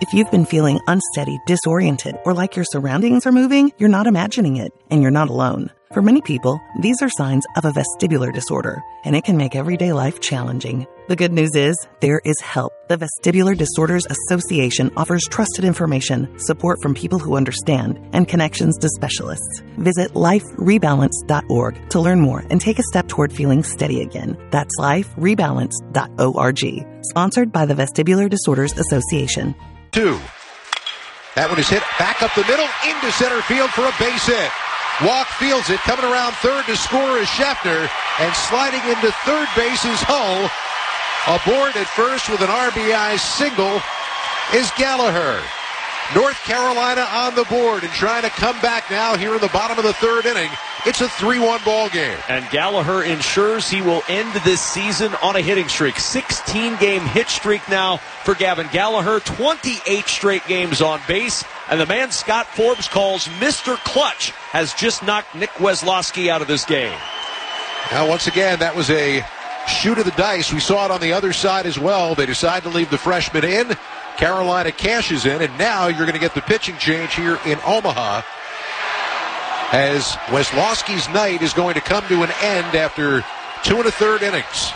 If you've been feeling unsteady, disoriented, or like your surroundings are moving, you're not imagining it, and you're not alone. For many people, these are signs of a vestibular disorder, and it can make everyday life challenging. The good news is, there is help. The Vestibular Disorders Association offers trusted information, support from people who understand, and connections to specialists. Visit liferebalance.org to learn more and take a step toward feeling steady again. That's liferebalance.org. Sponsored by the Vestibular Disorders Association. 2. That one is hit back up the middle into center field for a base hit. Walk fields it, coming around third to score is Scheffner, and sliding into third base is Hull. Aboard at first with an RBI single is Gallagher. North Carolina on the board and trying to come back now here in the bottom of the third inning. It's a 3-1 ball game. And Gallagher ensures he will end this season on a hitting streak. 16-game hit streak now for Gavin Gallagher. 28 straight games on base. And the man Scott Forbes calls Mr. Clutch has just knocked Nick Weslowski out of this game. Now, once again, that was a shoot of the dice. We saw it on the other side as well. They decide to leave the freshman in. Carolina cashes in, and now you're going to get the pitching change here in Omaha as Weslowski's night is going to come to an end after 2 1/3 innings.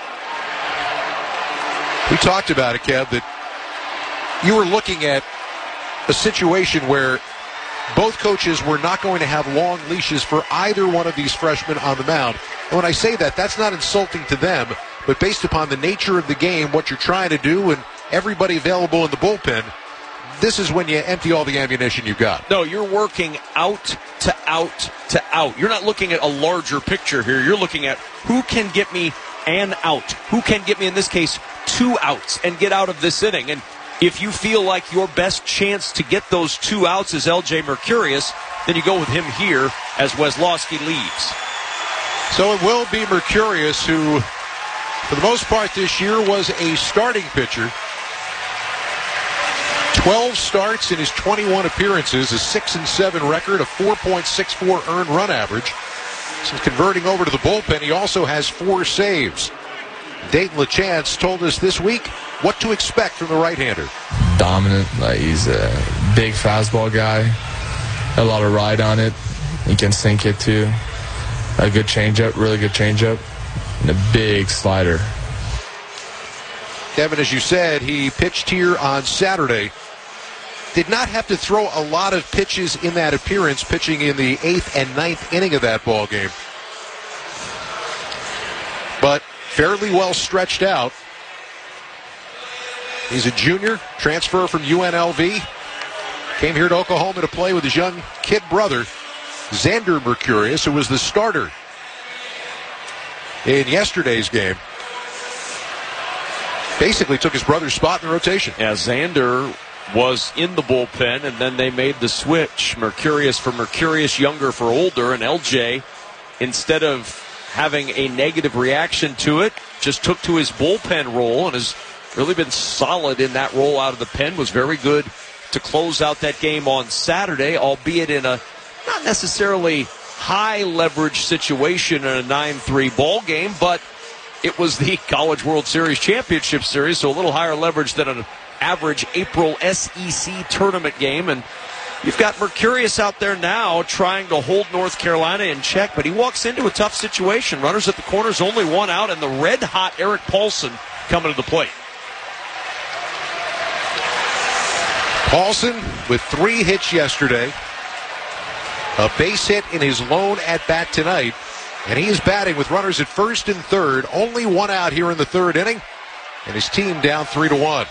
We talked about it, Kev, that you were looking at a situation where both coaches were not going to have long leashes for either one of these freshmen on the mound. And when I say that, that's not insulting to them, but based upon the nature of the game, what you're trying to do, and everybody available in the bullpen, this is when you empty all the ammunition you've got. No, you're working out to out to out. You're not looking at a larger picture here. You're looking at who can get me an out, who can get me, in this case, 2 outs and get out of this inning. And if you feel like your best chance to get those 2 outs is L.J. Mercurius, then you go with him here as Weslowski leaves. So it will be Mercurius, who, for the most part this year, was a starting pitcher. 12 starts in his 21 appearances, a 6-7 record, a 4.64 earned run average. Since converting over to the bullpen, he also has 4 saves. Dayton LaChance told us this week what to expect from the right-hander. Dominant, like he's a big fastball guy, a lot of ride on it. He can sink it too. A good changeup, really good changeup, and a big slider. Kevin, as you said, he pitched here on Saturday. Did not have to throw a lot of pitches in that appearance, pitching in the 8th and 9th inning of that ball game. But fairly well stretched out. He's a junior, transfer from UNLV. Came here to Oklahoma to play with his young kid brother, Xander Mercurius, who was the starter in yesterday's game. Basically took his brother's spot in the rotation. Yeah, Xander was in the bullpen, and then they made the switch. Mercurius for Mercurius, younger for older, and LJ, instead of having a negative reaction to it, just took to his bullpen role and has really been solid in that role out of the pen. Was very good to close out that game on Saturday, albeit in a not necessarily high leverage situation in a 9-3 ball game, but it was the College World Series Championship Series, so a little higher leverage than an average April SEC tournament game. And you've got Mercurius out there now trying to hold North Carolina in check, but he walks into a tough situation. Runners at the corners, only 1 out, and the red-hot Eric Paulson coming to the plate. Paulson with 3 hits yesterday. A base hit in his lone at-bat tonight. And he is batting with runners at first and third. Only 1 out here in the 3rd inning. And his team down 3-1.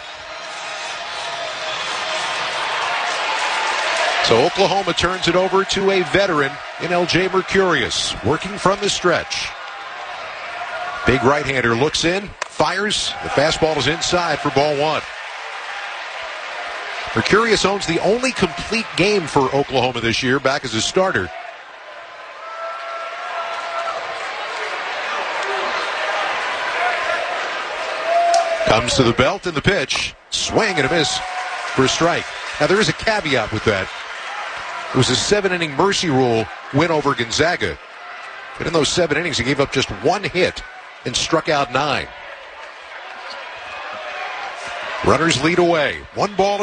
So Oklahoma turns it over to a veteran in L.J. Mercurius, working from the stretch. Big right-hander looks in, fires. The fastball is inside for ball 1. Mercurius owns the only complete game for Oklahoma this year, back as a starter. Comes to the belt and the pitch. Swing and a miss for a strike. Now, there is a caveat with that. It was a 7-inning mercy rule win over Gonzaga. But in those 7 innings, he gave up just 1 hit and struck out 9. Runners lead away. 1 ball.